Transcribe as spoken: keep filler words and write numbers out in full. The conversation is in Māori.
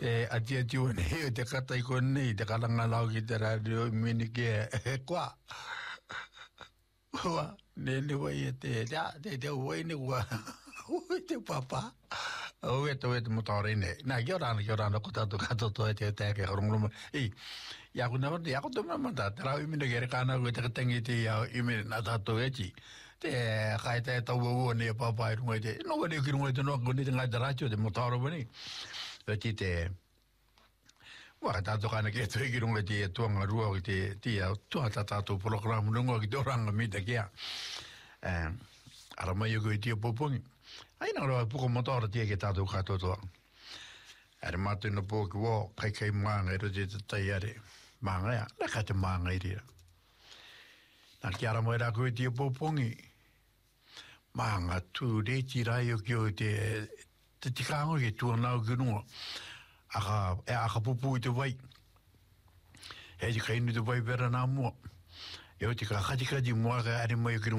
te atia tiu nei te kata i ko nei te kalanga lau ki te radio mini ke e kwa wa ne ne wai te ja te te wai ne wa te papa o e to e te motore ne na ki ora ki ora ko ta to ka to to e te te ke rum i ya ku na ya ko to ma ta tra i mini ke kana ko te tengi te ya i mini na ta to e ti te kai te to wo ne papa i rum te no ne ki rum te no ko ni te ngai te radio te motore bani ti te wa ta to kana ke to ki rum te to nga ruo te ti ya to ta ta to program no ki to ranga mi te kia eh ara mai ko ti popong ai na ro po motor te ke ta to ka to to ara mate no po ko kai kai manga ro te tai are manga ya la ka te manga iri na ki ara mo era ko ti popong manga tu de ti ra yo ki te te ti ka ngo ki tu na ku no aka e aka pupu te vai e di kai ni te vai vera na mo e o ti ka ka ti ka di mo ga ari mo ki